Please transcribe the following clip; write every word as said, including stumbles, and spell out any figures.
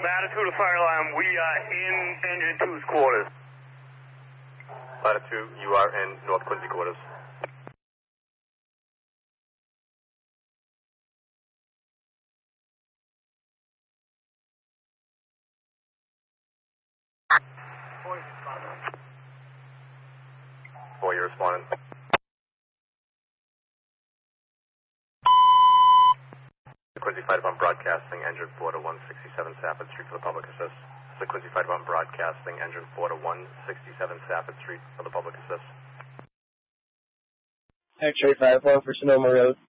Latitude of Fire Alarm, we are in Engine two's quarters. Latitude, you are in North Quincy quarters. Boy, you're responding. The Quincy Fire Department Broadcasting, engine four to one sixty-seven Safford Street for the public assist. The Quincy Fire Department Broadcasting, engine four to one sixty-seven Safford Street for the public assist. X-ray five four for Sonoma Road.